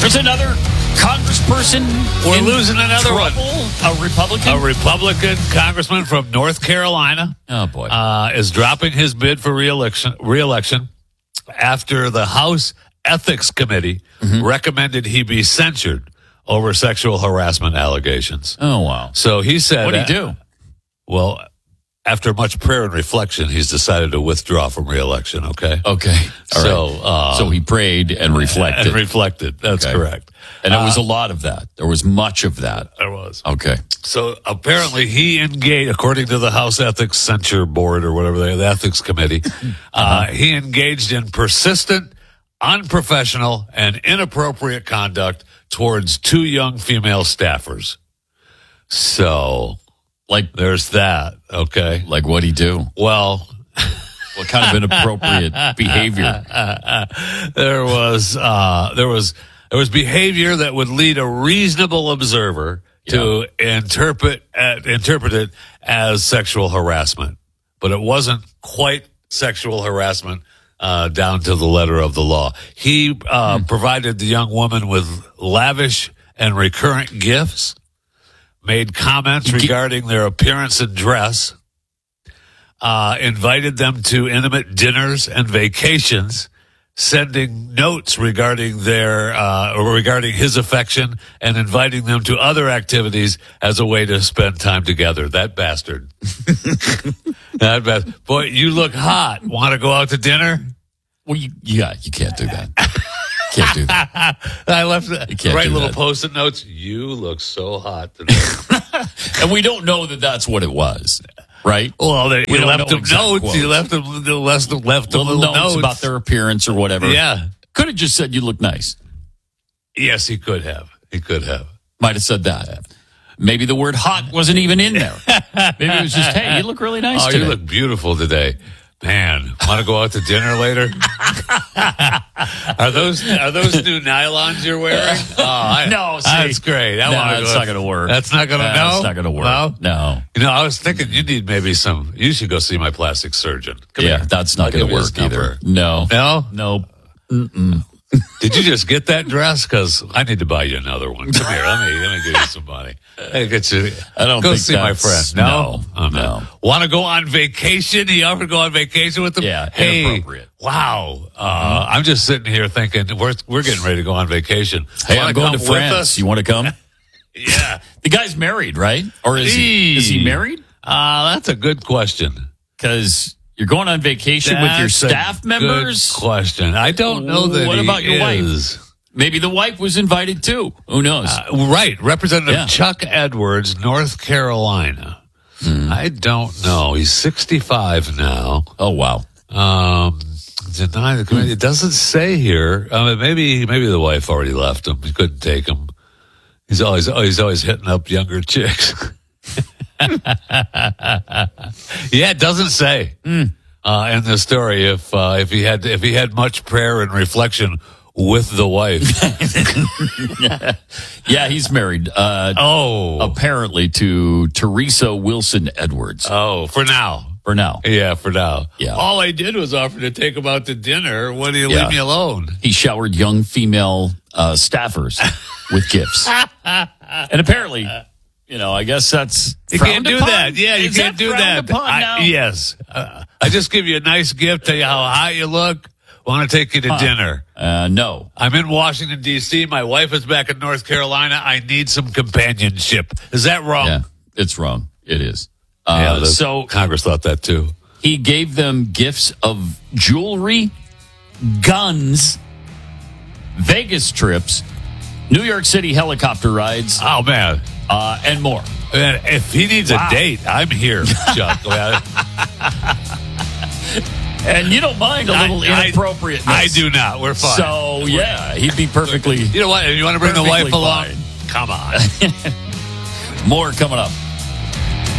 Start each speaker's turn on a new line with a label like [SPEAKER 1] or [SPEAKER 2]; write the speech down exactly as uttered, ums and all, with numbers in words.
[SPEAKER 1] There's another congressperson.
[SPEAKER 2] We're
[SPEAKER 1] in
[SPEAKER 2] losing another
[SPEAKER 1] trouble.
[SPEAKER 2] one.
[SPEAKER 1] A Republican?
[SPEAKER 2] A Republican congressman from North Carolina.
[SPEAKER 1] Oh, boy.
[SPEAKER 2] Uh, is dropping his bid for re-election, re-election after the House Ethics Committee mm-hmm. recommended he be censured over sexual harassment allegations.
[SPEAKER 1] Oh, wow.
[SPEAKER 2] So he said...
[SPEAKER 1] What did he do?
[SPEAKER 2] Well, after much prayer and reflection, he's decided to withdraw from re-election, okay?
[SPEAKER 1] Okay. All
[SPEAKER 2] so,
[SPEAKER 1] right.
[SPEAKER 2] uh,
[SPEAKER 1] so he prayed and reflected.
[SPEAKER 2] And reflected. That's
[SPEAKER 1] okay.
[SPEAKER 2] correct.
[SPEAKER 1] And there was
[SPEAKER 2] uh,
[SPEAKER 1] a lot of that. There was much of that.
[SPEAKER 2] There was.
[SPEAKER 1] Okay.
[SPEAKER 2] So apparently he engaged, according to the House Ethics Censure Board or whatever they, the Ethics Committee, uh-huh. uh, he engaged in persistent, unprofessional, and inappropriate conduct towards two young female staffers. So,
[SPEAKER 1] like,
[SPEAKER 2] there's that, okay?
[SPEAKER 1] Like, what'd he do?
[SPEAKER 2] Well...
[SPEAKER 1] What kind of inappropriate behavior?
[SPEAKER 2] There was, uh, there was, there was behavior that would lead a reasonable observer yeah. to interpret, uh, interpret it as sexual harassment. But it wasn't quite sexual harassment, uh, down to the letter of the law. He, uh, hmm. provided the young woman with lavish and recurrent gifts, made comments regarding their appearance and dress, Uh, invited them to intimate dinners and vacations, sending notes regarding their, uh, or regarding his affection and inviting them to other activities as a way to spend time together. That bastard. That bastard. Boy, you look hot. Want to go out to dinner?
[SPEAKER 1] Well, you, yeah, you can't do that. Can't do that.
[SPEAKER 2] I left the right little
[SPEAKER 1] that.
[SPEAKER 2] post-it notes. You look so hot today.
[SPEAKER 1] And we don't know that that's what it was. Right?
[SPEAKER 2] Well, they,
[SPEAKER 1] we
[SPEAKER 2] you left them notes.
[SPEAKER 1] Quotes.
[SPEAKER 2] You left them, left them, left them
[SPEAKER 1] little,
[SPEAKER 2] little
[SPEAKER 1] notes,
[SPEAKER 2] notes
[SPEAKER 1] about their appearance or whatever.
[SPEAKER 2] Yeah.
[SPEAKER 1] Could have just said you look nice.
[SPEAKER 2] Yes, he could have. He could have.
[SPEAKER 1] Might have said that. Maybe the word hot wasn't even in there. Maybe it was just, hey, you look really nice
[SPEAKER 2] oh,
[SPEAKER 1] today.
[SPEAKER 2] You look beautiful today. Man, want to go out to dinner later? Are those are those new nylons you're wearing? Oh, I,
[SPEAKER 1] no, see,
[SPEAKER 2] that's great. I
[SPEAKER 1] no,
[SPEAKER 2] want to
[SPEAKER 1] that's
[SPEAKER 2] go.
[SPEAKER 1] not going to work.
[SPEAKER 2] That's not going to.
[SPEAKER 1] No,
[SPEAKER 2] no,
[SPEAKER 1] it's not going to work.
[SPEAKER 2] No?
[SPEAKER 1] no,
[SPEAKER 2] you know, I was thinking you need maybe some. You should go see my plastic surgeon. Come
[SPEAKER 1] yeah,
[SPEAKER 2] here.
[SPEAKER 1] that's not going to work either. No,
[SPEAKER 2] no,
[SPEAKER 1] no. Mm-mm.
[SPEAKER 2] Did you just get that dress? Because I need to buy you another one. Come here. Let me let me give you some money. Hey, get you.
[SPEAKER 1] I don't
[SPEAKER 2] go
[SPEAKER 1] think
[SPEAKER 2] see my friend. No,
[SPEAKER 1] no.
[SPEAKER 2] Oh, no.
[SPEAKER 1] no.
[SPEAKER 2] Want to go on vacation? He offered to go on vacation with them.
[SPEAKER 1] Yeah,
[SPEAKER 2] hey,
[SPEAKER 1] inappropriate.
[SPEAKER 2] Wow. Uh, I'm just sitting here thinking we're we're getting ready to go on vacation.
[SPEAKER 1] Hey, I'm going to France. You want to come?
[SPEAKER 2] Yeah.
[SPEAKER 1] The guy's married, right? Or is he? Is he married?
[SPEAKER 2] Uh, that's a good question.
[SPEAKER 1] Because you're going on vacation
[SPEAKER 2] that's
[SPEAKER 1] with your staff
[SPEAKER 2] a
[SPEAKER 1] members?
[SPEAKER 2] Good question. I don't know that.
[SPEAKER 1] What
[SPEAKER 2] he
[SPEAKER 1] about your
[SPEAKER 2] is.
[SPEAKER 1] wife? Maybe the wife was invited too. Who knows?
[SPEAKER 2] Uh, right. Representative
[SPEAKER 1] yeah.
[SPEAKER 2] Chuck Edwards, North Carolina. Mm. I don't know. He's sixty-five now.
[SPEAKER 1] Oh, wow.
[SPEAKER 2] Um, deny the committee. Mm. It doesn't say here. I mean, maybe maybe the wife already left him. He couldn't take him. He's always he's always hitting up younger chicks. Yeah, it doesn't say mm. uh, in the story if uh, if he had if he had much prayer and reflection with the wife.
[SPEAKER 1] Yeah, he's married. Uh,
[SPEAKER 2] oh,
[SPEAKER 1] apparently to Teresa Wilson Edwards.
[SPEAKER 2] Oh, for now.
[SPEAKER 1] For now.
[SPEAKER 2] Yeah, for now.
[SPEAKER 1] Yeah.
[SPEAKER 2] All I did was offer to take him out to dinner. Why do you
[SPEAKER 1] yeah.
[SPEAKER 2] leave me alone?
[SPEAKER 1] He showered young female uh, staffers with gifts. And apparently, you know, I guess that's
[SPEAKER 2] You can't do
[SPEAKER 1] upon?
[SPEAKER 2] that. Yeah, you
[SPEAKER 1] Is
[SPEAKER 2] can't
[SPEAKER 1] that
[SPEAKER 2] do that.
[SPEAKER 1] Upon
[SPEAKER 2] I,
[SPEAKER 1] now?
[SPEAKER 2] yes. Uh, I just give you a nice gift, tell you how hot you look. Want to take you to
[SPEAKER 1] huh.
[SPEAKER 2] dinner.
[SPEAKER 1] Uh, no.
[SPEAKER 2] I'm in Washington, D C My wife is back in North Carolina. I need some companionship. Is that wrong?
[SPEAKER 1] Yeah, it's wrong. It is.
[SPEAKER 2] Yeah,
[SPEAKER 1] Uh, so
[SPEAKER 2] Congress thought that too.
[SPEAKER 1] He gave them gifts of jewelry, guns, Vegas trips, New York City helicopter rides.
[SPEAKER 2] Oh, man.
[SPEAKER 1] Uh, and more.
[SPEAKER 2] Man, if he needs wow. a date, I'm here, Chuck.
[SPEAKER 1] And you don't mind a little I, inappropriateness.
[SPEAKER 2] I, I do not. We're fine.
[SPEAKER 1] So, yeah, he'd be perfectly.
[SPEAKER 2] You know what? You want to bring the wife along?
[SPEAKER 1] Fine.
[SPEAKER 2] Come on.
[SPEAKER 1] More coming up.